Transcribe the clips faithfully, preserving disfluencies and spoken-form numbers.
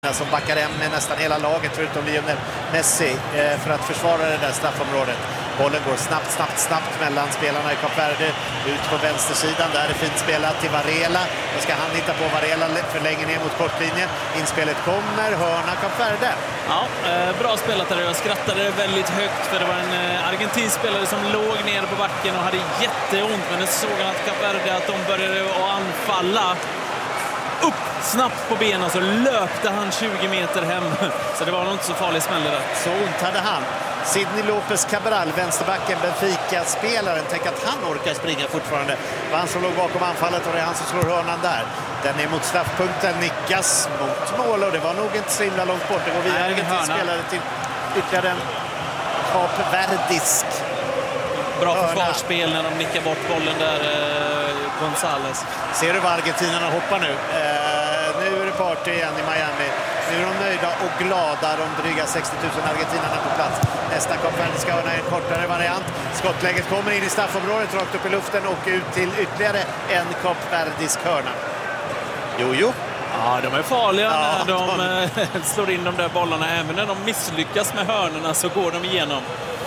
som backar hem med nästan hela laget förutom Lionel Messi eh, för att försvara det där straffområdet. Bollen går snabbt, snabbt, snabbt mellan spelarna i Kap Verde. Ut på vänstersidan, där är fint spelat till Varela. Då ska han hitta på Varela förlänger ner mot kortlinjen. Inspelet kommer, hörna Kap Verde. Ja, eh, bra spelat där. Jag skrattade väldigt högt för det var en eh, argentinsk spelare som låg ner på backen och hade jätteont. Men det såg han att Kap Verde att de började att anfalla. Upp snabbt på benen så löpte han tjugo meter hem. Så det var nog inte så farlig smäll där. Så ont hade han. Sidney Lopez Cabral, vänsterbacken, Benfica-spelaren. Tänk att han orkar springa fortfarande. Det var han som låg bakom anfallet och det är han som slår hörnan där. Den är mot straffpunkten, nickas mot mål och det var nog inte så himla långt bort. Det går vidare argentinspelare till ytterligare en Kap Verdisk. Bra försvarsspel när de nickar bort bollen där, eh, Gonzales. Ser du vad argentinarna hoppar nu? Eh, nu är det party igen i Miami. Nu är de nöjda och glada, de dryga sextio tusen argentinarna på plats. Nästa Kap Verde ska ha en kortare variant. Skottläget kommer in i straffområdet, rakt upp i luften och ut till ytterligare en Kap Verdisk hörna. Jo, jo. Ja, de är farliga ja, när de, de slår in de där bollarna. Även när de misslyckas med hörnorna så går de igenom.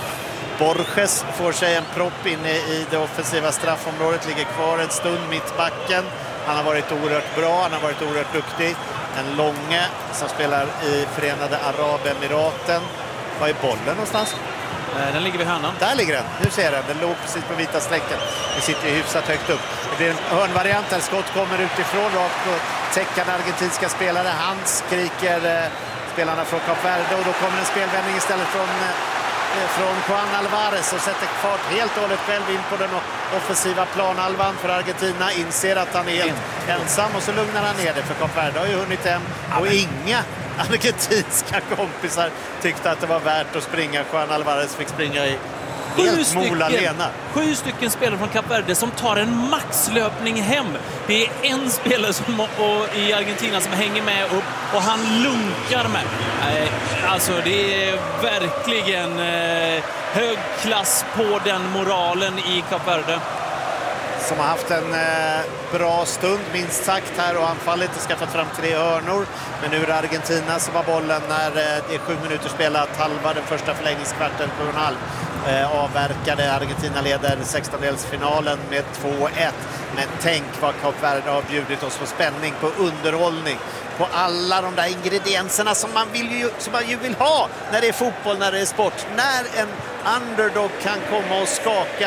Borges får sig en propp inne i det offensiva straffområdet, ligger kvar en stund mittbacken. Han har varit oerhört bra, han har varit oerhört duktig. En Långe som spelar i Förenade Arabemiraten. Var är bollen någonstans? Den ligger vid hörnan. Där ligger den, nu ser den. Den låg precis på vita strecken. Den sitter ju hyfsat högt upp. Det blir en hörnvariant där skott kommer utifrån rakt på täckande argentinska spelare. Han skriker eh, spelarna från Kap Verde och då kommer en spelvändning istället från eh, från Juan Alvarez och sätter fart helt och hållet själv in på den offensiva planhalvan för Argentina. Inser att han är helt ensam och så lugnar han ner det för Kap Verde har ju hunnit hem och inga argentinska kompisar tyckte att det var värt att springa. Juan Alvarez fick springa i helt mola lena. Sju stycken spelare från Kap Verde som tar en maxlöpning hem. Det är en spelare som, och, i Argentina som hänger med upp och han lunkar med. Eh, alltså det är verkligen eh, hög klass på den moralen i Kap Verde. Som har haft en eh, bra stund minst sagt här och anfallet och skaffat fram tre hörnor. Men nu är det Argentina som har bollen när eh, det är sju minuter spelat, halva den första förlängningskvarten, sju och en halv. Eh, avverkade Argentina leder sextondelsfinalen med två ett. Men tänk vad Kap Verde har bjudit oss på spänning, på underhållning, på alla de där ingredienserna som man, vill ju, som man ju vill ha när det är fotboll, när det är sport. När en underdog kan komma och skaka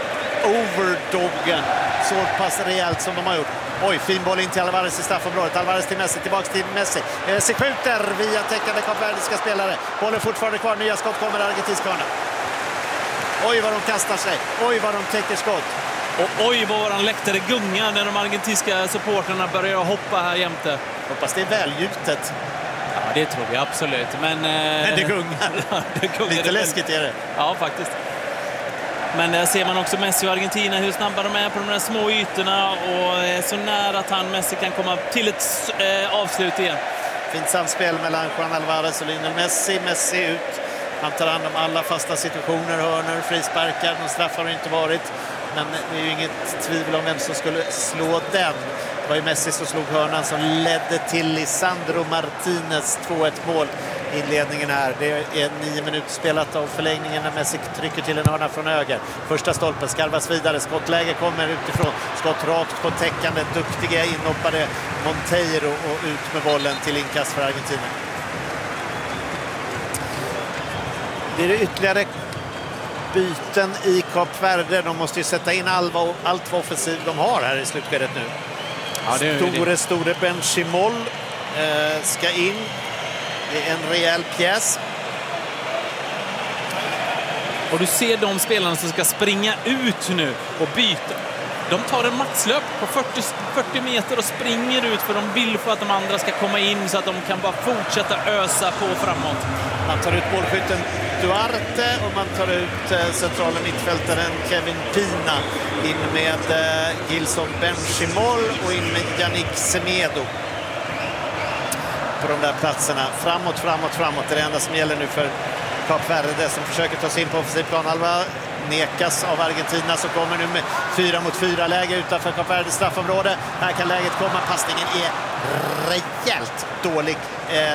overdoggen så pass rejält som de har gjort. Oj, fin boll in till Alvarez i straffområdet. Alvarez till Messi, tillbaks till Messi. Messi skjuter via täckande kapverdiska spelare. Bollen fortfarande kvar, nya skott kommer argentinska hörna. Oj vad de kastar sig, oj vad de täcker skott. Och oj vad våran läktare gungar när de argentinska supporterna börjar hoppa här jämte. Hoppas det är välgjutet. Ja, det tror vi absolut. Men, Men det gungar. Ja, det gungar. Lite läskigt är det. Ja, faktiskt. Men där ser man också Messi och Argentina hur snabba de är på de där små ytorna och är så nära att han Messi kan komma till ett eh, avslut igen. Fint samspel mellan Juan Alvarez och Lionel Messi. Messi ut. Han tar hand om alla fasta situationer, hörnor, frisparkar. Någon straff har det inte varit. Men det är ju inget tvivel om vem som skulle slå den. Det var ju Messi som slog hörnan som ledde till Lisandro Martinez två ett mål. Inledningen här. Det är nio minuter spelat av förlängningen när Messi trycker till en hörna från höger. Första stolpen skarvas vidare. Skottläge kommer utifrån. Skott rakt på täckande. Duktiga inhoppade Monteiro och ut med bollen till inkast för Argentina. Det är det ytterligare byten i Kap Verde. De måste ju sätta in alva, allt vad offensiv de har här i slutskedet nu. Ja, det är store, det. store Benchimol eh, ska in. Det är en rejäl pjäs. Och du ser de spelarna som ska springa ut nu och byta. De tar en maxlöp på fyrtio, fyrtio meter och springer ut för de vill för att de andra ska komma in så att de kan bara fortsätta ösa på framåt. Man tar ut målskytten Duarte och man tar ut eh, centrala mittfältaren Kevin Pina in med eh, Gilson Benchimol och in med Yannick Semedo. På de där platserna. Framåt, framåt, framåt. Det är det enda som gäller nu för Kap Verde som försöker ta sig in på offensiv planhalva. Nekas av Argentina som kommer nu med fyra mot fyra läge utanför Kap Verdes straffområde. Här kan läget komma. Passningen är rejält dålig. Eh,